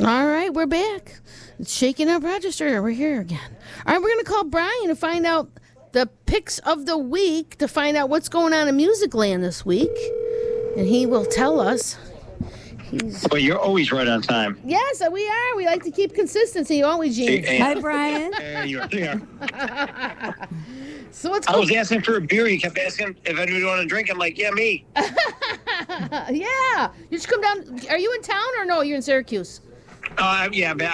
All right, we're back. It's Shaking Up Rochester. We're here again. All right, we're going to call Brian to find out the picks of the week, to find out what's going on in Music Land this week. And he will tell us. Well, you're always right on time. Yes, we are. We like to keep consistency, don't we, Gene? Hi, Brian. You're there. So what's I was asking for a beer. You kept asking if anybody wanted to drink. I'm like, yeah, me. Yeah. You just come down. Are you in town or no? You're in Syracuse? I'm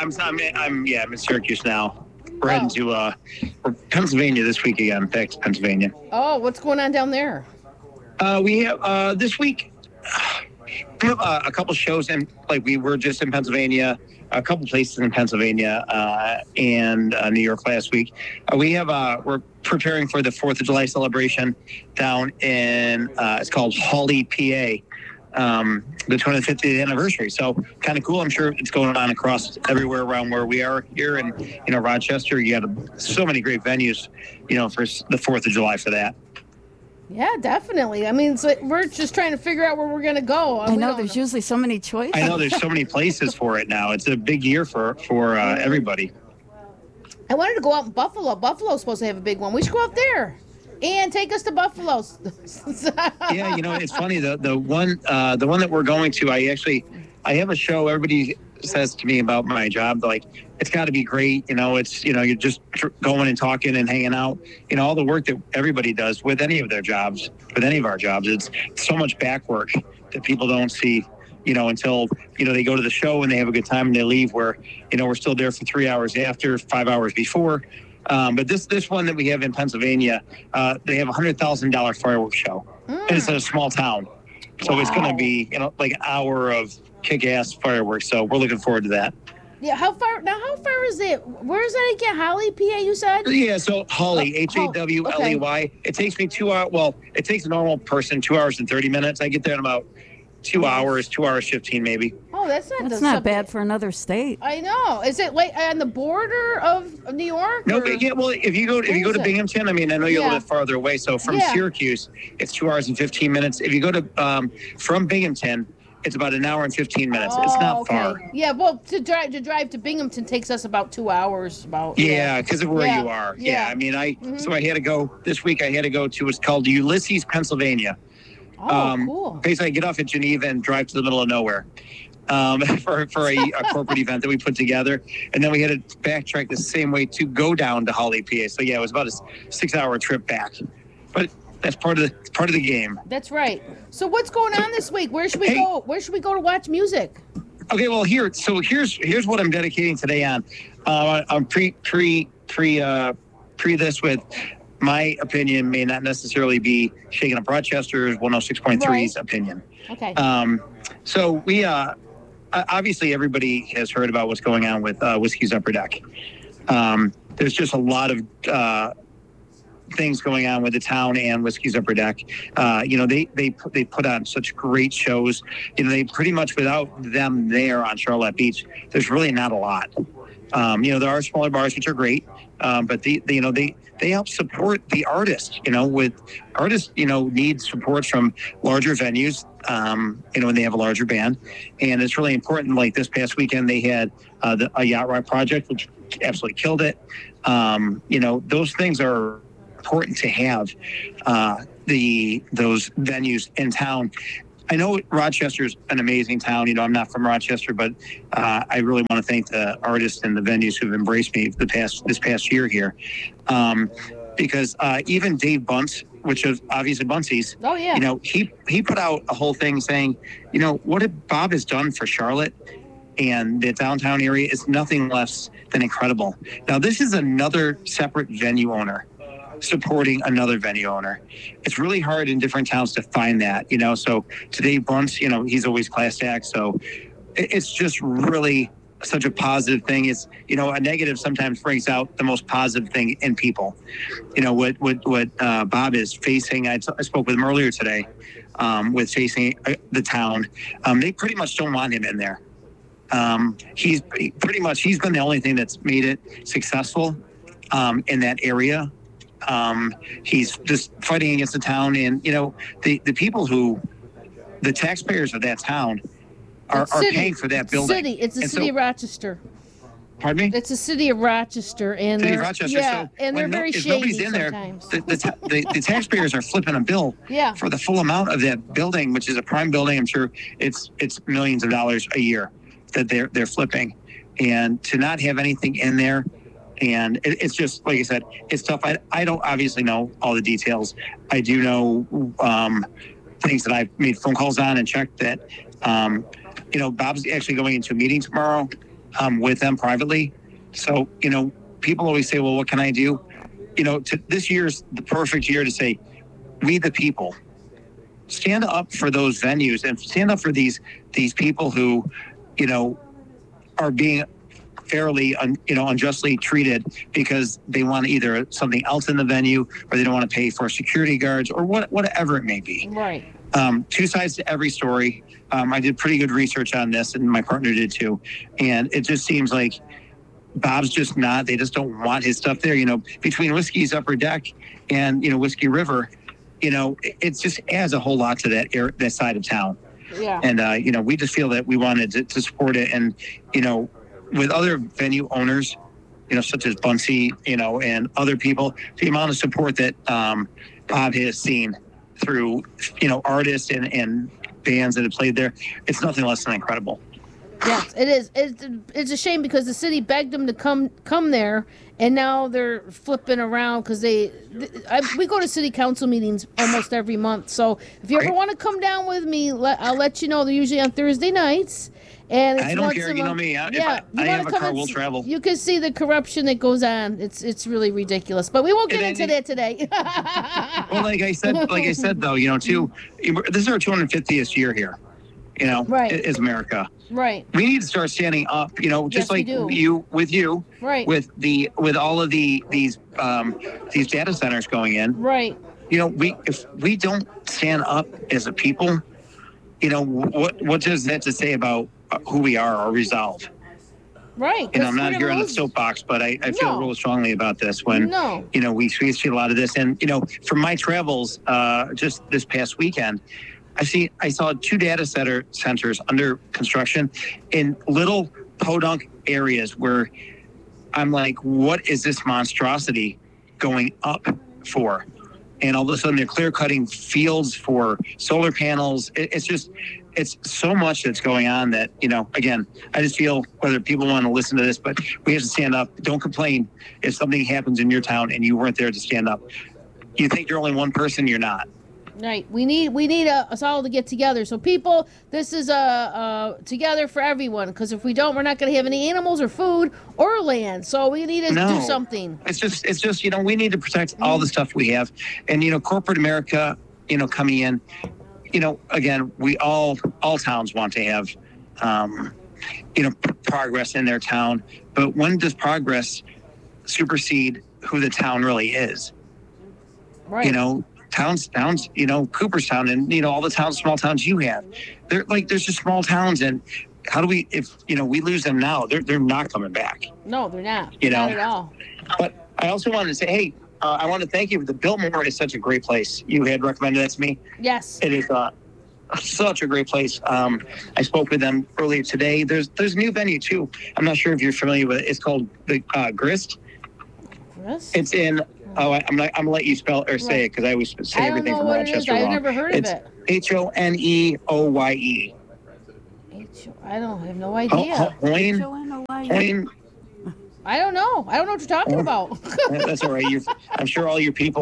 in Syracuse now. We're heading to Pennsylvania this week again. Back to Pennsylvania. Oh, what's going on down there? We have this week. We have a couple shows, and like we were just in Pennsylvania, a couple places in Pennsylvania and New York last week. We're preparing for the 4th of July celebration down in it's called Hawley, PA. The 25th anniversary. So kind of cool. I'm sure it's going on across everywhere around where we are here in Rochester. You got so many great venues, for the 4th of July for that. Yeah, definitely. I mean, we're just trying to figure out where we're going to go. I know there's usually so many choices. I know there's so many places for it now. It's a big year for everybody. I wanted to go out in Buffalo. Buffalo's supposed to have a big one. We should go out there. And take us to Buffalo. Yeah, it's funny. The one that we're going to, I have a show. Everybody says to me about my job, like, it's got to be great. It's, you're just going and talking and hanging out. All the work that everybody does with any of their jobs, with any of our jobs, it's so much back work that people don't see, until, they go to the show and they have a good time and they leave, where, we're still there for 3 hours after, 5 hours before. But this one that we have in Pennsylvania, they have a $100,000 fireworks show. And it's in a small town. So It's going to be, like an hour of kick-ass fireworks. So we're looking forward to that. Yeah, how far is it? Where is that again? Hawley, PA, you said? Yeah, so Hawley, Hawley. Okay. It takes me 2 hours. Well, it takes a normal person 2 hours and 30 minutes. I get there in about 2 hours, 2 hours 15 maybe. Oh, that's not bad for another state. I know. Is it like on the border of New York? No, but yeah. Well, if you go to Binghamton, I mean, I know you're a little bit farther away. So from Syracuse, it's 2 hours and 15 minutes. If you go to from Binghamton, it's about an hour and 15 minutes. It's not far. Yeah, well, to drive to Binghamton takes us about 2 hours. Because of where you are. Yeah, I mean, so I had to go this week. I had to go to what's called Ulysses, Pennsylvania. Cool. Basically, I get off at Geneva and drive to the middle of nowhere for a corporate event that we put together. And then we had to backtrack the same way to go down to Hawley, PA. So, yeah, it was about a 6-hour trip back. But that's part of the game. That's right. So what's going on this week? Where should we go? Where should we go to watch music? Okay, well, here's what I'm dedicating today on. I'm pre this with... My opinion may not necessarily be Shaking Up Rochester's 106.3's opinion. Okay. So we obviously everybody has heard about what's going on with Whiskey's Upper Deck. There's just a lot of things going on with the town and Whiskey's Upper Deck. They put on such great shows. They pretty much, without them there on Charlotte Beach, there's really not a lot. There are smaller bars which are great, but they help support the artist. With artists, need support from larger venues. When they have a larger band, and it's really important. Like this past weekend, they had a Yacht Rock project, which absolutely killed it. Those things are important to have. Those venues in town. I know Rochester's an amazing town. I'm not from Rochester, but I really want to thank the artists and the venues who've embraced me this past year here. Because even Dave Bunce, which is obviously Buncey's, he put out a whole thing saying, what Bob has done for Charlotte and the downtown area is nothing less than incredible. Now, this is another separate venue owner supporting another venue owner. It's really hard in different towns to find that, so today Bunce, he's always class act. So it's just really such a positive thing. It's, a negative sometimes brings out the most positive thing in people. What Bob is facing, I spoke with him earlier today, with facing the town. They pretty much don't want him in there. He's been the only thing that's made it successful in that area. He's just fighting against the town, and the people the taxpayers of that town are City. paying for that building. City. It's the And city so- of Rochester. Pardon me? It's the city of Rochester, and City of they're- Rochester. Yeah, So and they're when very if shady nobody's in there, sometimes. the taxpayers are flipping a bill Yeah. for the full amount of that building, which is a prime building. I'm sure it's millions of dollars a year that they're flipping, and to not have anything in there, and it's just like I said, it's tough. I don't obviously know all the details. I do know things that I've made phone calls on and checked that. Bob's actually going into a meeting tomorrow with them privately. So, people always say, well, what can I do? This year's the perfect year to say, we the people, stand up for those venues and stand up for these people who, are being fairly, unjustly treated because they want either something else in the venue or they don't want to pay for security guards or whatever it may be. Right. Two sides to every story. I did pretty good research on this, and my partner did too. And it just seems like Bob's just not. They just don't want his stuff there. Between Whiskey's Upper Deck and Whiskey River, it just adds a whole lot to that side of town. Yeah. And we just feel that we wanted to support it, and with other venue owners, such as Bunsey, and other people, the amount of support that Bob has seen through artists and bands that have played there, it's nothing less than incredible. Yes, it is. It's a shame because the city begged them to come there, and now they're flipping around because we go to city council meetings almost every month. So if you ever Great. want to come down with me, I'll let you know. They're usually on Thursday nights. And it's I don't once care. a You know month. me. I wanna have a come car. and We'll travel. You can see the corruption that goes on. It's really ridiculous. But we won't get And into then- that today. Well, like I said, though, too, this is our 250th year here. Right. Is America. Right. We need to start standing up. Just Yes, we like do. you Right. with all of these data centers going in. Right. If we don't stand up as a people, what does that to say about who we are or resolve? Right. I'm not here on the soapbox, but I feel No. real strongly about this when, No. we see a lot of this. And, from my travels just this past weekend, I saw 2 data centers under construction in little podunk areas where I'm like, what is this monstrosity going up for? And all of a sudden they're clear cutting fields for solar panels. It's so much that's going on that, again, I just feel whether people want to listen to this, but we have to stand up. Don't complain if something happens in your town and you weren't there to stand up. You think you're only one person, you're not. Right. We need us all to get together. So people, this is together for everyone. Because if we don't, we're not going to have any animals or food or land. So we need to do something. It's just we need to protect all the stuff we have, and corporate America, coming in, again, we all towns want to have, progress in their town. But when does progress supersede who the town really is? Right. Towns, Cooperstown and, all the small towns you have, there's just small towns. And how do we, if, we lose them now, they're not coming back. No, they're not. Not at all. But I also wanted to say, hey, I want to thank you. The Biltmore is such a great place. You had recommended that to me. Yes. It is such a great place. I spoke with them earlier today. There's a new venue too. I'm not sure if you're familiar with it. It's called the Grist. Chris? It's in. I'm gonna let you spell or say it because I always say everything from Rochester wrong. I've never heard of it. Honeoye. I don't have no idea. Hoyne. I don't know. I don't know what you're talking about. That's all right. I'm sure all your people